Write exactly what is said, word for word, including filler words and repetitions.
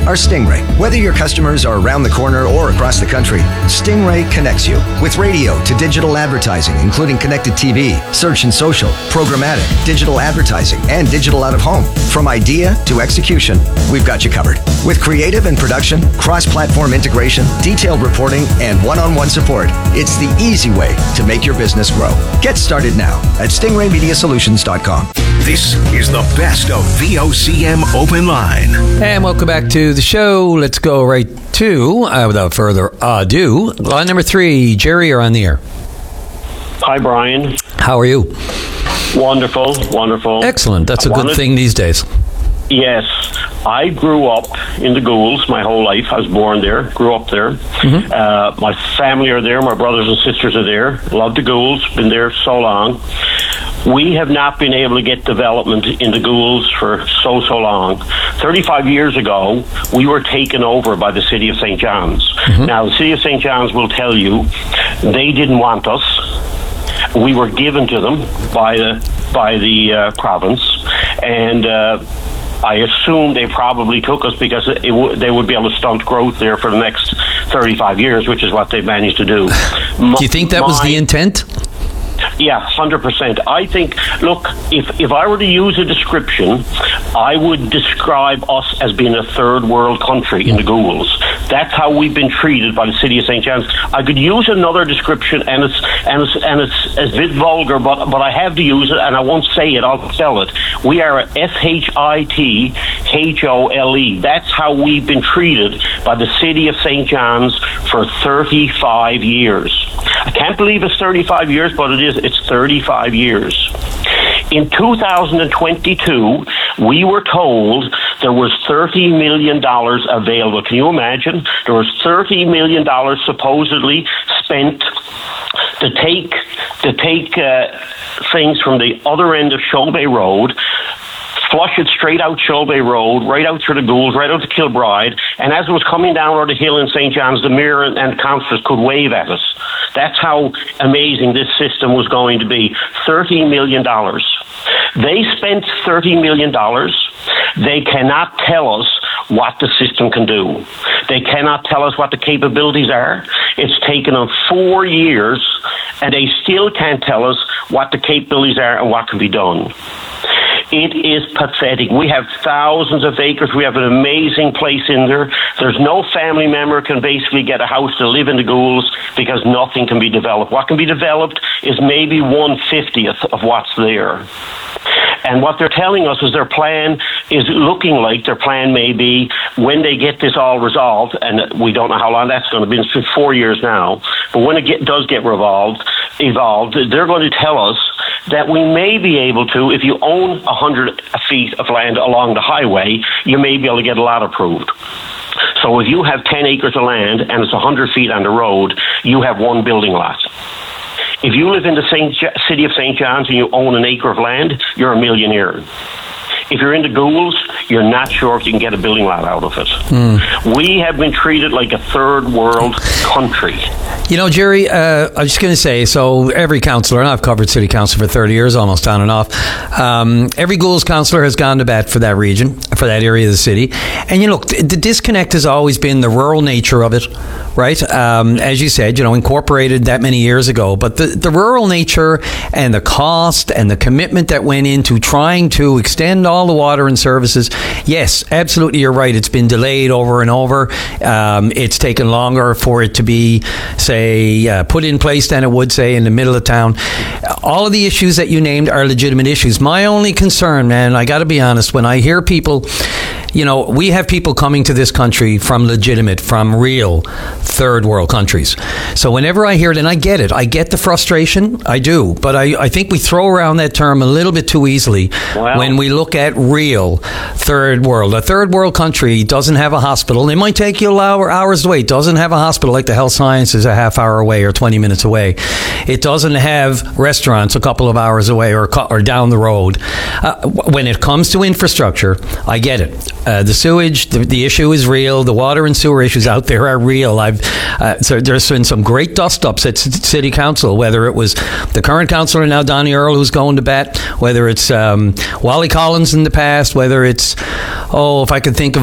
are Stingray. Whether your customers are around the corner or across the country, Stingray connects you with radio to digital advertising, including connected T V, search and social, programmatic, digital advertising, and digital out of home. From idea to execution, we've got you covered. With creative and production, cross-platform integration, detailed reporting, and one-on-one support, it's the easy way to make your business grow. Get started now at stingray media solutions dot com. This is the best of V O C M Open Line. And welcome back to the show. Let's go right to, uh, without further ado, line number three. Jerry, you're on the air. Hi, Brian. How are you? Wonderful, wonderful. Excellent. That's a I good wanted- thing these days. Yes. I grew up in the Goulds my whole life. I was born there, grew up there. Mm-hmm. Uh, my family are there. My brothers and sisters are there. Love the Goulds. Been there so long. We have not been able to get development in the Goulds for so, so long. thirty-five years ago, we were taken over by the City of Saint John's. Mm-hmm. Now, the City of Saint John's will tell you they didn't want us. We were given to them by the, by the uh, province. And uh, I assume they probably took us because it w- they would be able to stunt growth there for the next thirty-five years, which is what they've managed to do. Do you think that My, was the intent? Yeah, one hundred percent. I think, look, if, if I were to use a description, I would describe us as being a third world country in the Goulds. That's how we've been treated by the City of Saint John's. I could use another description, and it's and it's and it's, it's a bit vulgar, but but I have to use it, and I won't say it. I'll spell it. We are a S H I T H O L E. That's how we've been treated by the City of Saint John's for thirty-five years. I can't believe it's thirty-five years, but it is. It's thirty-five years. In two thousand twenty-two, we were told there was thirty million dollars available. Can you imagine? There was thirty million dollars supposedly spent to take to take uh, things from the other end of Shoal Road, flush it straight out Shoal Road, right out through the Goulds, right out to Kilbride, and as it was coming down the hill in Saint John's, the mayor and, and councillors could wave at us. That's how amazing this system was going to be. thirty million dollars. They spent thirty million dollars. They cannot tell us what the system can do. They cannot tell us what the capabilities are. It's taken them four years, and they still can't tell us what the capabilities are and what can be done. It is pathetic. We have thousands of acres. We have an amazing place in there. There's no family member can basically get a house to live in the Goulds because nothing can be developed. What can be developed is maybe one fiftieth of what's there. And what they're telling us is their plan is looking like their plan may be when they get this all resolved, and we don't know how long that's going to be. It's been four years now. But when it get, does get revolved, evolved, they're going to tell us that we may be able to, if you own one hundred feet of land along the highway, you may be able to get a lot approved. So if you have ten acres of land and it's one hundred feet on the road, you have one building lot. If you live in the Saint Jo- city of Saint John's and you own an acre of land, you're a millionaire. If you're in the Goulds, you're not sure if you can get a building lot out of it. Mm. We have been treated like a third world country. You know, Jerry, uh, I was just going to say, so every councillor, and I've covered city council for thirty years, almost on and off, um, every Goulds councillor has gone to bat for that region, for that area of the city. And, you know, the disconnect has always been the rural nature of it, right? Um, as you said, you know, incorporated that many years ago. But the, the rural nature and the cost and the commitment that went into trying to extend all the water and services, yes, absolutely, you're right. It's been delayed over and over. Um, it's taken longer for it to be, say, uh, put in place than it would, say, in the middle of town. All of the issues that you named are legitimate issues. My only concern, man, I got to be honest, when I hear people, you know, we have people coming to this country from legitimate, from real third world countries. So whenever I hear it, and I get it, I get the frustration, I do, but I, I think we throw around that term a little bit too easily wow. when we look at real third world. A third world country doesn't have a hospital. It might take you hours away. It doesn't have a hospital like the health science is a half hour away or twenty minutes away. It doesn't have restaurants a couple of hours away or, or down the road. Uh, when it comes to infrastructure, I get it. Uh, the sewage, the, the issue is real. The water and sewer issues out there are real. I've uh, so there's been some great dust-ups at city council, whether it was the current councillor now, Donnie Earl, who's going to bat, whether it's um, Wally Collins in the past, whether it's, oh, if I could think of